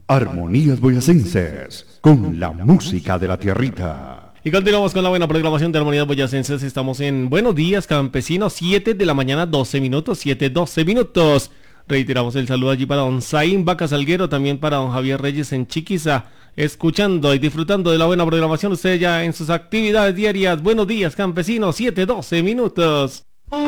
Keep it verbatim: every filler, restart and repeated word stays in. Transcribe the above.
Armonías Boyacenses, con la música de la tierrita. Y continuamos con la buena programación de Armonías Boyacenses. Estamos en Buenos Días Campesinos, siete de la mañana, doce minutos, siete, doce minutos. Reiteramos el saludo allí para don Zain Vaca Salguero, también para don Javier Reyes en Chiquiza, escuchando y disfrutando de la buena programación. Ustedes ya en sus actividades diarias. Buenos Días Campesinos, siete, doce minutos.